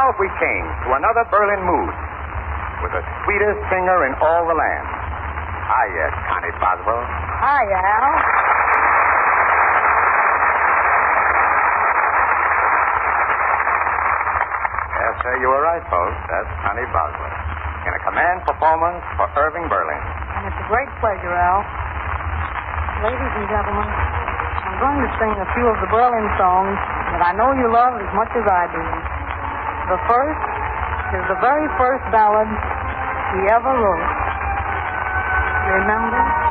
now we came to another Berlin mood with the sweetest singer in all the land. Hiya, Connie Boswell. Hiya, Al. Yes, sir, you were right, folks. That's Connie Boswell in a command performance for Irving Berlin. And it's a great pleasure, Al. Ladies and gentlemen, I'm going to sing a few of the Berlin songs that I know you love as much as I do. The first is the very first ballad he ever wrote. You remember?